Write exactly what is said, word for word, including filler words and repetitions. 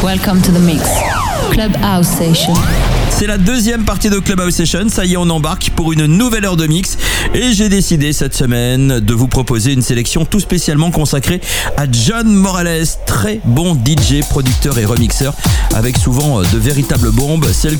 Welcome to the mix. Clubhouse Session. C'est la deuxième partie de Clubhouse Session. Ça y est, on embarque pour une nouvelle heure de mix. Et j'ai décidé cette semaine de vous proposer une sélection tout spécialement consacrée à John Morales. Très bon D J, producteur et remixeur, avec souvent de véritables bombes. Celles